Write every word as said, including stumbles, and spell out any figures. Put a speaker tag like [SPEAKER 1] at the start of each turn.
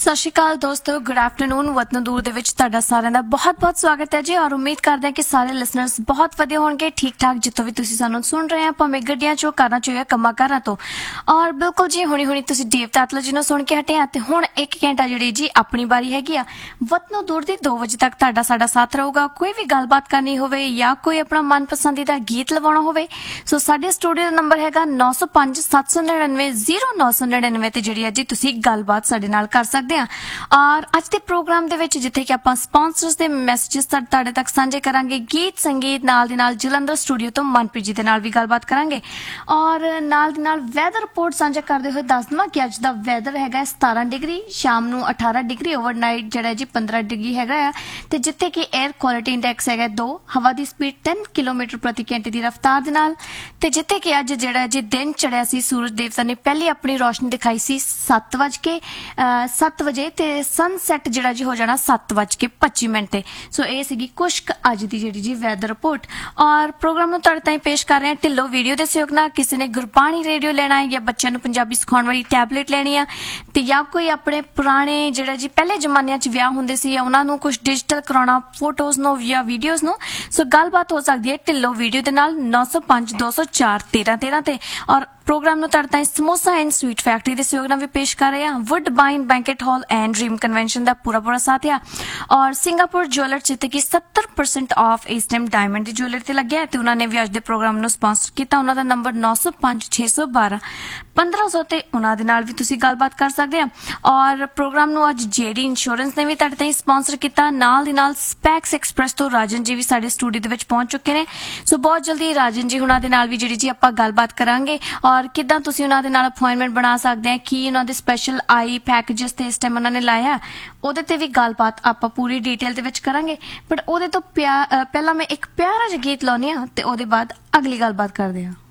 [SPEAKER 1] ਸਤਿ ਸ਼੍ਰੀ ਅਕਾਲ ਦੋਸਤੋ, good afternoon. ਵਤਨ ਦੂਰ ਦੇ ਵਿੱਚ ਤੁਹਾਡਾ ਸਾਰਿਆਂ ਦਾ ਬਹੁਤ-ਬਹੁਤ ਸਵਾਗਤ ਹੈ ਜੀ। ਔਰ ਉਮੀਦ ਕਰਦੇ ਹਾਂ ਕਿ ਸਾਰੇ ਲਿਸਨਰਸ ਬਹੁਤ ਵਧੀਆ ਹੋਣਗੇ, ਠੀਕ-ਠਾਕ, ਜਿੱਥੋਂ ਵੀ ਤੁਸੀਂ ਸਾਨੂੰ ਸੁਣ ਰਹੇ ਆ, ਭਾਵੇਂ ਗੱਡੀਆਂ ਚੋਂ, ਕਾਰਾਂ ਚੋਂ ਜਾਂ ਕੰਮਾਂ ਕਾਰਾਂ ਤੋਂ। ਔਰ ਬਿਲਕੁਲ ਜੀ ਹੁਣੀ-ਹੁਣੀ ਤੁਸੀਂ ਦੇਵ ਤਾਤਲਾ ਜੀ ਨੂੰ ਸੁਣ ਕੇ ਹਟੇ ਆ ਤੇ ਹੁਣ ਇੱਕ ਘੰਟਾ ਜਿਹੜੀ ਜੀ ਆਪਣੀ ਵਾਰੀ ਹੈਗੀ ਆ ਵਤਨੋਂ ਦੂਰ ਦੀ ਦੋ ਵਜੇ ਤੱਕ ਤੁਹਾਡਾ ਸਾਡਾ ਸਾਥ ਰਹੂਗਾ। ਕੋਈ ਵੀ ਗੱਲਬਾਤ ਕਰਨੀ ਹੋਵੇ ਜਾਂ ਕੋਈ ਆਪਣਾ ਮਨਪਸੰਦੀਦਾ ਗੀਤ ਲਵਾਉਣਾ ਹੋਵੇ, ਸੋ ਸਾਡੇ ਸਟੂਡੀਓ ਦਾ ਨੰਬਰ ਹੈਗਾ ਨੌ ਸੌ ਪੰਜ ਸੱਤ ਸੌ ਨੜਿਨਵੇਂ ਜ਼ੀਰੋ ਨੌ ਸੌ ਨੜਿਨਵੇਂ ਤੇ ਜਿਹੜੀ ਆ ਜੀ ਤੁਸੀਂ ਗੱਲਬਾਤ ਸਾਡੇ ਨਾਲ ਕਰ ਸਕਦੇ ਆ। ਔਰ ਅੱਜ ਦੇ ਪ੍ਰੋਗਰਾਮ ਦੇ ਵਿੱਚ ਜਿੱਥੇ ਕਿ ਆਪਾਂ ਸਪਾਂਸਰਸ ਦੇ ਮੈਸੇजेस ਤੁਹਾਡੇ ਤੱਕ ਸਾਂਝੇ ਕਰਾਂਗੇ, ਗੀਤ ਸੰਗੀਤ ਨਾਲ ਦੀ ਨਾਲ ਜਲੰਧਰ ਸਟੂਡੀਓ ਤੋਂ ਮਨਪ੍ਰੀਤ ਜੀ ਦੇ ਨਾਲ ਵੀ ਗੱਲਬਾਤ ਕਰਾਂਗੇ। ਔਰ ਨਾਲ ਦੀ ਨਾਲ ਵੈਦਰ ਰਿਪੋਰਟ ਸਾਂਝਾ ਕਰਦੇ ਹੋਏ ਦੱਸ ਦਵਾਂ ਕਿ ਅੱਜ ਦਾ ਵੈਦਰ ਹੈਗਾ ਸਤਾਰਾਂ ਡਿਗਰੀ, ਸ਼ਾਮ ਨੂੰ ਅਠਾਰਾਂ ਡਿਗਰੀ, ਓਵਰਨਾਈਟ ਜਿਹੜਾ ਜੀ ਪੰਦਰਾਂ ਡਿਗਰੀ ਹੈਗਾ ਆ। ਤੇ ਜਿੱਥੇ ਕਿ 에ਅਰ ਕੁਆਲਿਟੀ ਇੰਡੈਕਸ ਹੈਗਾ ਦੋ, ਹਵਾ ਦੀ ਸਪੀਡ ਦਸ ਕਿਲੋਮੀਟਰ ਪ੍ਰਤੀ ਘੰਟੇ ਦੀ ਰਫ਼ਤਾਰ ਦੇ ਨਾਲ। ਤੇ ਜਿੱਥੇ ਕਿ ਅੱਜ ਜਿਹੜਾ ਜੀ ਦਿਨ ਚੜਿਆ ਸੀ, ਸੂਰਜ ਦੇਵਤਾ ਨੇ ਪਹਿਲੀ ਆਪਣੀ ਰੋਸ਼ਨੀ ਦਿਖਾਈ ਸੀ ਸੱਤ ਵਜ ਕੇ ਸੱਤ ਵਜੇ ਤੇ ਸਨਸੈਟ ਜਿਹੜਾ ਜੀ ਹੋ ਜਾਣਾ ਸੱਤ ਵਜ ਕੇ ਪੱਚੀ ਮਿੰਟ ਤੇ। ਸੋ ਇਹ ਸੀਗੀ ਕੁਛ ਅੱਜ ਦੀ ਜਿਹੜੀ ਜੀ ਵੈਦਰ ਰਿਪੋਰਟ। ਔਰ ਪ੍ਰੋਗਰਾਮ ਨੂੰ ਤੁਹਾਡੇ ਤਾਈਂ ਪੇਸ਼ ਕਰ ਰਹੇ ਹਾਂ ਢਿੱਲੋਂ ਵੀਡੀਓ ਦੇ ਸਹਿਯੋਗ ਨਾਲ। ਕਿਸੇ ਨੇ ਗੁਰਬਾਣੀ ਰੇਡੀਓ ਲੈਣਾ ਹੈ ਜਾਂ ਬੱਚਿਆਂ ਨੂੰ ਪੰਜਾਬੀ ਸਿਖਾਉਣ ਵਾਲੀ ਟੈਬਲੇਟ ਲੈਣੀ ਆ ਤੇ ਜਾਂ ਕੋਈ ਆਪਣੇ ਪੁਰਾਣੇ ਜਿਹੜਾ ਜੀ ਪਹਿਲੇ ਜ਼ਮਾਨਿਆਂ 'ਚ ਵਿਆਹ ਹੁੰਦੇ ਸੀ ਉਹਨਾਂ ਨੂੰ ਕੁਝ ਡਿਜੀਟਲ ਕਰਾਉਣਾ, ਫੋਟੋਜ਼ ਨੂੰ ਜਾਂ ਵੀਡੀਓਜ਼ ਨੂੰ, ਸੋ ਗੱਲਬਾਤ ਹੋ ਸਕਦੀ ਹੈ ਢਿੱਲੋਂ ਵੀਡੀਓ ਦੇ ਨਾਲ ਨੌ ਸੌ ਪੰਜ ਦੋ ਸੌ ਚਾਰ ਤੇਰਾਂ ਤੇਰਾਂ ਤੇ। ਔਰ ਪ੍ਰੋਗਰਾਮ ਨੂੰ ਤੁਹਾਡੇ ਤਾਈਂ ਸਮੋਸਾ ਐਂਡ ਸਵੀਟ ਫੈਕਟਰੀ ਦੇ ਸਹਿਯੋਗ ਨਾਲ ਵੀ ਪੇਸ਼ ਕਰ ਰਹੇ ਹਾਂ। ਵੁੱਡਬਾਈਨ banquet hall and dream convention ਦਾ ਪੂਰਾ ਪੂਰਾ ਸਾਥ ਆ। ਔਰ ਸਿੰਗਾਪੁਰ ਜੁਐਲਰ ਜਿੱਥੇ ਕਿ ਸੱਤਰ ਪਰਸੈਂਟ ਆਫ ਇਸ ਟਾਈਮ ਡਾਇਮੰਡ ਦੀ ਜੁਐਲਰੀ ਤੇ ਲੱਗਿਆ ਤੇ ਉਹਨਾਂ ਨੇ ਵੀ ਅੱਜ ਦੇ ਪ੍ਰੋਗਰਾਮ ਨੂੰ ਸਪਾਂਸਰ ਕੀਤਾ। ਉਹਨਾਂ ਦਾ ਨੰਬਰ ਨੌ ਸੌ ਪੰਜ ਛੇ ਸੌ ਬਾਰਾਂ ਪੰਦਰਾਂ ਸੌ ਤੇ ਉਹਨਾਂ ਦੇ ਨਾਲ ਵੀ ਤੁਸੀਂ ਗੱਲਬਾਤ ਕਰ ਸਕਦੇ ਆ। ਔਰ ਪ੍ਰੋਗਰਾਮ ਨੂੰ ਅੱਜ ਜੇਡੀ ਇੰਸ਼ੋਰੈਂਸ ਨੇ ਵੀ ਤੁਹਾਡੇ ਤਾਈਂ ਸਪਾਂਸਰ ਕੀਤਾ। ਨਾਲ ਦੀ ਨਾਲ ਸਪੈਕਸ ਐਕਸਪ੍ਰੈਸ ਤੋਂ ਰਾਜਨ ਜੀ ਵੀ ਸਾਡੇ ਸਟੂਡੀਓ ਦੇ ਵਿੱਚ ਪਹੁੰਚ ਚੁੱਕੇ ਨੇ। ਸੋ ਬਹੁਤ ਜਲਦੀ ਰਾਜਨ ਜੀ ਉਹਨਾਂ ਦੇ ਨਾਲ ਵੀ ਜਿਹੜੀ ਜੀ ਆਪਾਂ ਗੱਲਬਾਤ ਕਰਾਂਗੇ ਔਰ ਕਿੱਦਾਂ ਤੁਸੀਂ ਉਹਨਾਂ ਦੇ ਨਾਲ ਅਪਾਇੰਟਮੈਂਟ ਬਣਾ ਸਕਦੇ ਆ, ਕੀ ਉਹਨਾਂ ਦੇ ਸਪੈਸ਼ਲ ਆਈ ਪੈਕੇजेस ਤੇ ਇਸ ਟਾਈਮ ਉਹਨਾਂ ਨੇ ਲਾਇਆ, ਉਹਦੇ ਤੇ ਵੀ ਗੱਲਬਾਤ ਆਪਾਂ ਪੂਰੀ ਡਿਟੇਲ ਦੇ ਵਿੱਚ ਕਰਾਂਗੇ। ਬਟ ਉਹਦੇ ਤੋਂ ਪਹਿਲਾਂ ਮੈਂ ਇੱਕ ਪਿਆਰਾ ਜਿਹਾ ਗੀਤ ਲਾਉਣੀ ਆ ਤੇ ਉਹਦੇ ਬਾਅਦ ਅਗਲੀ ਗੱਲਬਾਤ ਕਰਦੇ ਆ।